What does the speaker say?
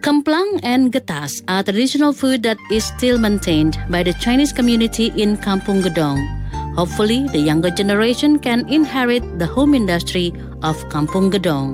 Kemplang and getas are traditional food that is still maintained by the Chinese community in Kampung Gedong. Hopefully, the younger generation can inherit the home industry of Kampung Gedong.